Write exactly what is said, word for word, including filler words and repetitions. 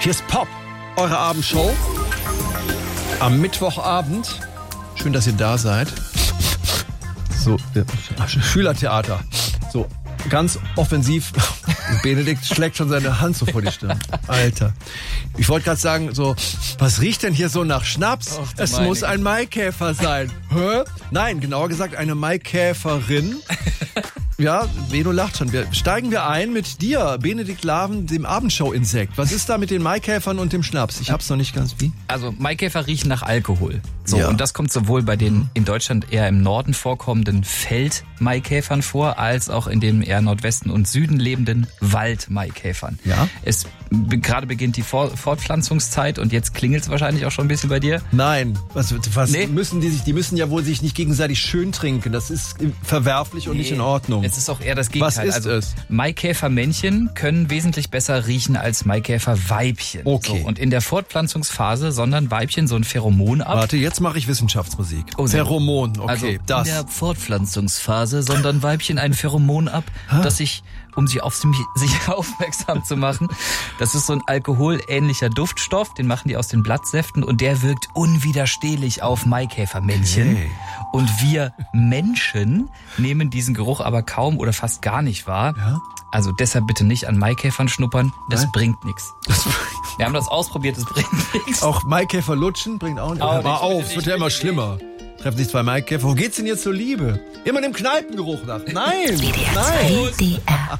Hier ist Pop, eure Abendshow. Am Mittwochabend. Schön, dass ihr da seid. So, Schülertheater. So, ganz offensiv. Benedikt schlägt schon seine Hand so vor die Stirn. Alter. Ich wollte gerade sagen, so, was riecht denn hier so nach Schnaps? Och, es muss Güte. Ein Maikäfer sein. Hä? Nein, genauer gesagt eine Maikäferin. Ja, Beno lacht schon. Wir steigen wir ein mit dir, Benedikt Laven, dem Abendshow-Insekt. Was ist da mit den Maikäfern und dem Schnaps? Ich hab's noch nicht ganz wie. Also Maikäfer riechen nach Alkohol. So, ja. Und das kommt sowohl bei den in Deutschland eher im Norden vorkommenden Feldmaikäfern vor, als auch in den eher Nordwesten und Süden lebenden Waldmaikäfern. Ja. Es gerade beginnt die Fortpflanzungszeit und jetzt klingelt es wahrscheinlich auch schon ein bisschen bei dir. Nein, was, was nee. müssen die sich? Die müssen ja wohl sich nicht gegenseitig schön trinken. Das ist verwerflich und nee, nicht in Ordnung. Es ist auch eher das Gegenteil. Was ist also, es? Maikäfermännchen können wesentlich besser riechen als Maikäferweibchen. Okay. So, und in der Fortpflanzungsphase sondern Weibchen so ein Pheromon ab. Warte, jetzt mache ich Wissenschaftsmusik. Oh, Pheromon, okay. Also das. in der Fortpflanzungsphase sondern Weibchen ein Pheromon ab, ha? das sich, um sie auf sich aufmerksam zu machen, das ist so ein alkoholähnlicher Duftstoff, den machen die aus den Blattsäften und der wirkt unwiderstehlich auf Maikäfermännchen. Okay. Und wir Menschen nehmen diesen Geruch aber kaum oder fast gar nicht wahr. Ja? Also deshalb bitte nicht an Maikäfern schnuppern, das Nein. bringt nichts. Wir haben das ausprobiert, das bringt nichts. Auch Maikäfer lutschen bringt auch nichts. Hör mal auf, es wird ja immer schlimmer. Treffen sich zwei Maikäfer. Wo geht's denn jetzt zur Liebe? Immer dem Kneipengeruch nach. Nein, W D R nein. zwei D R